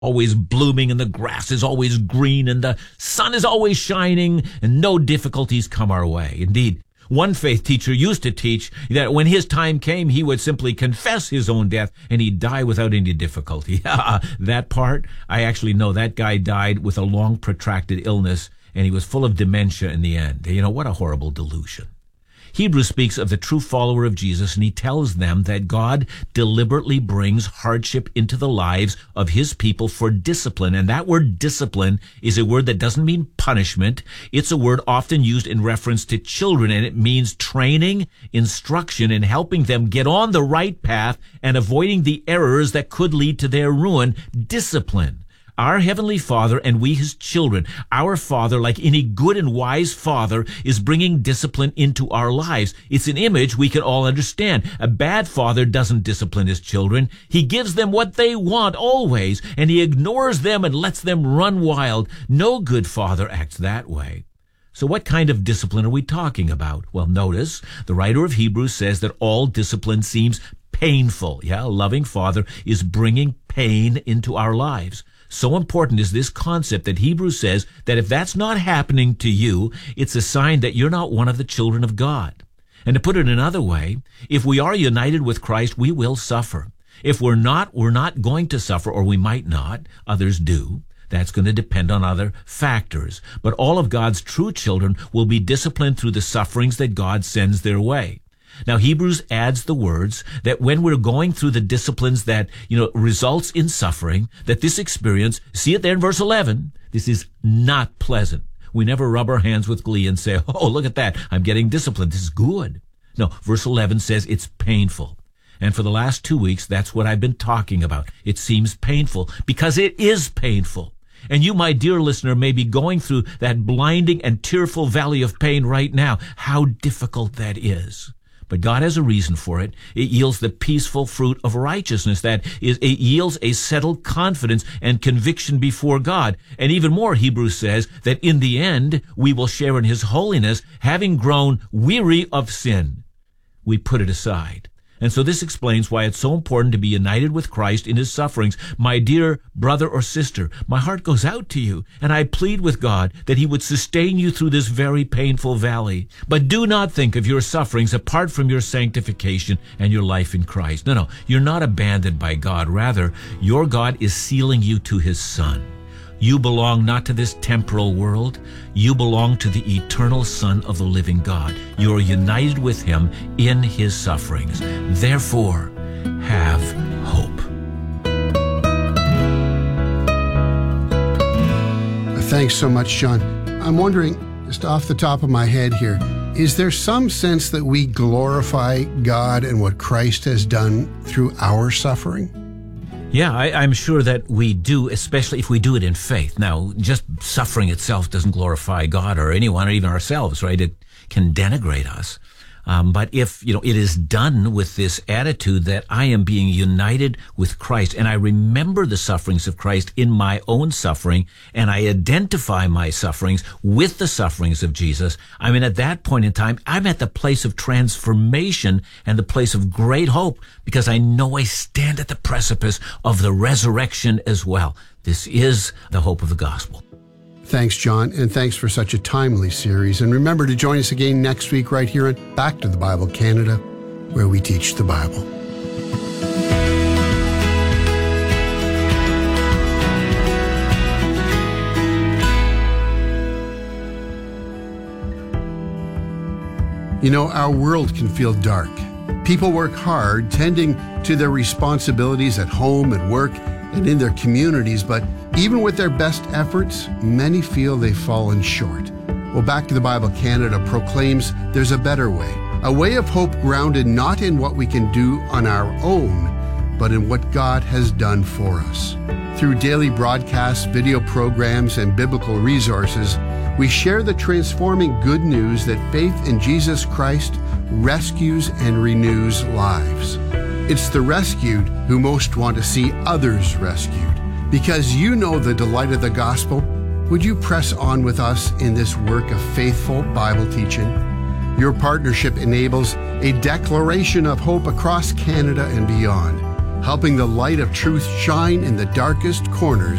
always blooming and the grass is always green and the sun is always shining and no difficulties come our way. Indeed, one faith teacher used to teach that when his time came, he would simply confess his own death and he'd die without any difficulty. That part, I actually know that guy died with a long protracted illness and he was full of dementia in the end. You know, what a horrible delusion. Hebrews speaks of the true follower of Jesus, and he tells them that God deliberately brings hardship into the lives of his people for discipline. And that word discipline is a word that doesn't mean punishment. It's a word often used in reference to children, and it means training, instruction, and helping them get on the right path and avoiding the errors that could lead to their ruin. Discipline. Our Heavenly Father and we his children, our Father, like any good and wise father, is bringing discipline into our lives. It's an image we can all understand. A bad father doesn't discipline his children. He gives them what they want always, and he ignores them and lets them run wild. No good father acts that way. So what kind of discipline are we talking about? Well, notice the writer of Hebrews says that all discipline seems painful. Yeah, a loving father is bringing pain into our lives. So important is this concept that Hebrews says that if that's not happening to you, it's a sign that you're not one of the children of God. And to put it another way, if we are united with Christ, we will suffer. If we're not going to suffer, or we might not. Others do. That's going to depend on other factors. But all of God's true children will be disciplined through the sufferings that God sends their way. Now, Hebrews adds the words that when we're going through the disciplines that, results in suffering, that this experience, see it there in verse 11, this is not pleasant. We never rub our hands with glee and say, oh, look at that, I'm getting disciplined, this is good. No, verse 11 says it's painful. And for the last 2 weeks, that's what I've been talking about. It seems painful because it is painful. And you, my dear listener, may be going through that blinding and tearful valley of pain right now. How difficult that is. But God has a reason for it. It yields the peaceful fruit of righteousness. That is, it yields a settled confidence and conviction before God. And even more, Hebrews says that in the end, we will share in his holiness, having grown weary of sin. We put it aside. And so this explains why it's so important to be united with Christ in his sufferings. My dear brother or sister, my heart goes out to you, and I plead with God that he would sustain you through this very painful valley. But do not think of your sufferings apart from your sanctification and your life in Christ. No, you're not abandoned by God. Rather, your God is sealing you to his Son. You belong not to this temporal world. You belong to the eternal Son of the living God. You are united with him in his sufferings. Therefore, have hope. Thanks so much, John. I'm wondering, just off the top of my head here, is there some sense that we glorify God and what Christ has done through our suffering? Yeah, I'm sure that we do, especially if we do it in faith. Now, just suffering itself doesn't glorify God or anyone or even ourselves, right? It can denigrate us. But if, it is done with this attitude that I am being united with Christ, and I remember the sufferings of Christ in my own suffering, and I identify my sufferings with the sufferings of Jesus, at that point in time, I'm at the place of transformation and the place of great hope, because I know I stand at the precipice of the resurrection as well. This is the hope of the gospel. Thanks, John, and thanks for such a timely series. And remember to join us again next week right here at Back to the Bible Canada, where we teach the Bible. Our world can feel dark. People work hard, tending to their responsibilities at home, at work, and in their communities, but even with their best efforts, many feel they've fallen short. Well, Back to the Bible Canada proclaims there's a better way, a way of hope grounded not in what we can do on our own, but in what God has done for us. Through daily broadcasts, video programs, and biblical resources, we share the transforming good news that faith in Jesus Christ rescues and renews lives. It's the rescued who most want to see others rescued. Because you know the delight of the gospel, would you press on with us in this work of faithful Bible teaching? Your partnership enables a declaration of hope across Canada and beyond. helping the light of truth shine in the darkest corners